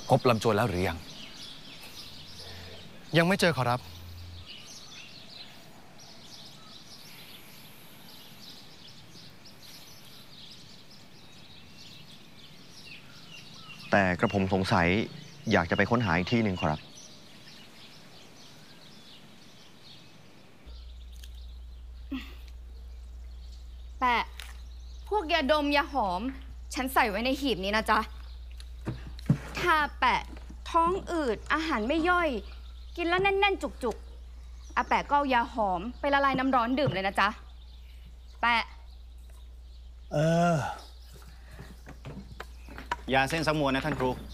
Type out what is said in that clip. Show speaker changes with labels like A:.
A: พบลำจวนแล้วหรือยัง
B: ยังไม่เจอขอรับ
C: แต่กระผมสงสัยอยากจะไปค้นหาอีกที่หนึ่งขอรับ
D: แปะพวกยาดมยาหอมฉันใส่ไว้ในหีบนี้นะจ๊ะถ้าแปะท้องอืดอาหารไม่ย่อยกินแล้วแน่นๆจุกๆอาแปะก็เอายาหอมไปละลายน้ำร้อนดื่มเลยนะจ๊ะแปะ
E: ยาเส้นสมวนนะท่านครู